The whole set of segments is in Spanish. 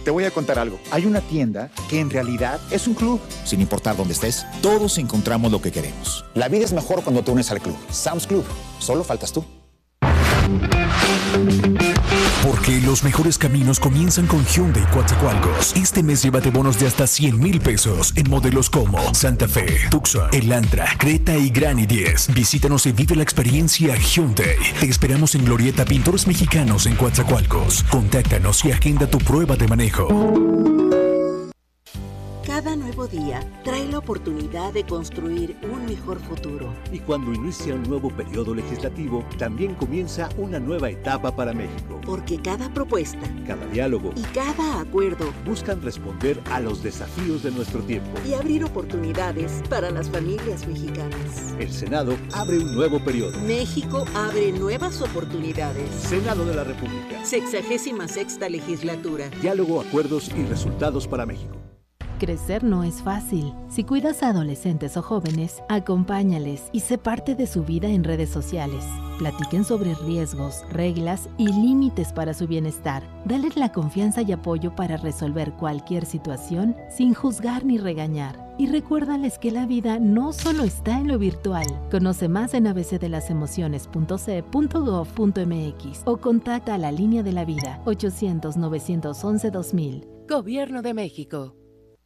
Te voy a contar algo. Hay una tienda que en realidad es un club. Sin importar dónde estés, todos encontramos lo que queremos. La vida es mejor cuando te unes al club. Sam's Club. Solo faltas tú. Porque los mejores caminos comienzan con Hyundai Coatzacoalcos. Este mes llévate bonos de hasta 100,000 pesos en modelos como Santa Fe, Tucson, Elantra, Creta y Gran i10. Visítanos y vive la experiencia Hyundai. Te esperamos en Glorieta Pintores Mexicanos en Coatzacoalcos. Contáctanos y agenda tu prueba de manejo. Cada nuevo día trae la oportunidad de construir un mejor futuro. Y cuando inicia un nuevo periodo legislativo, también comienza una nueva etapa para México. Porque cada propuesta, cada diálogo y cada acuerdo buscan responder a los desafíos de nuestro tiempo y abrir oportunidades para las familias mexicanas. El Senado abre un nuevo periodo. México abre nuevas oportunidades. Senado de la República. 66ª legislatura. Diálogo, acuerdos y resultados para México. Crecer no es fácil. Si cuidas a adolescentes o jóvenes, acompáñales y sé parte de su vida en redes sociales. Platiquen sobre riesgos, reglas y límites para su bienestar. Dales la confianza y apoyo para resolver cualquier situación sin juzgar ni regañar. Y recuérdales que la vida no solo está en lo virtual. Conoce más en abcdelasemociones.ce.gov.mx o contacta a la Línea de la Vida 800-911-2000. Gobierno de México.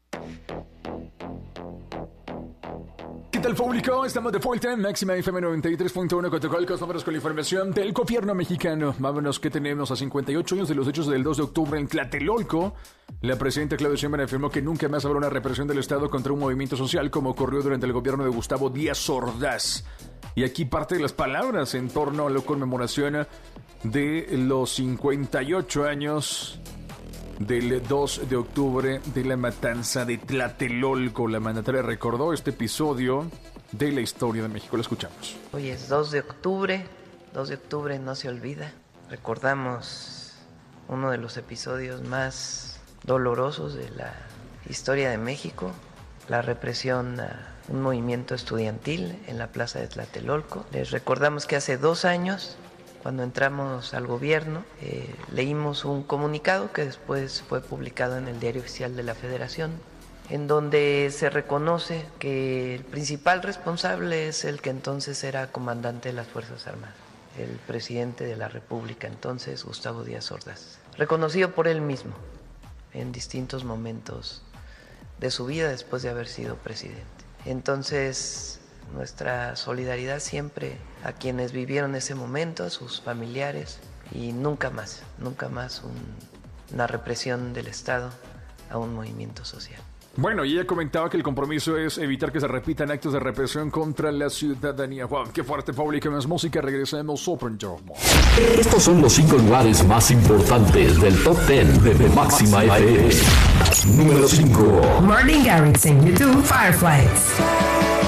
¿Qué tal, público? Estamos de vuelta en Máxima FM 93.1 Coatzacoalcos. Vámonos con la información del gobierno mexicano. Vámonos, que tenemos a 58 años de los hechos del 2 de octubre en Tlatelolco. La presidenta Claudia Sheinbaum afirmó que nunca más habrá una represión del Estado contra un movimiento social como ocurrió durante el gobierno de Gustavo Díaz Ordaz. Y aquí parte de las palabras en torno a la conmemoración de los 58 años del 2 de octubre de la matanza de Tlatelolco. La mandataria recordó este episodio de la historia de México. Lo escuchamos. Hoy es 2 de octubre, 2 de octubre no se olvida. Recordamos uno de los episodios más dolorosos de la historia de México, la represión a un movimiento estudiantil en la plaza de Tlatelolco. Les recordamos que hace 2 años, cuando entramos al gobierno, leímos un comunicado que después fue publicado en el Diario Oficial de la Federación, en donde se reconoce que el principal responsable es el que entonces era comandante de las Fuerzas Armadas, el presidente de la República entonces, Gustavo Díaz Ordaz, reconocido por él mismo en distintos momentos de su vida después de haber sido presidente. Entonces, nuestra solidaridad siempre a quienes vivieron ese momento, a sus familiares, y nunca más una represión del Estado a un movimiento social. Bueno, y ella comentaba que el compromiso es evitar que se repitan actos de represión contra la ciudadanía. ¡Wow! ¡Qué fuerte, público! Más música, regresamos. Open Door. Estos son los 5 lugares más importantes del Top 10 de Máxima FM. Número 5. Martin Garrix en YouTube, Fireflies.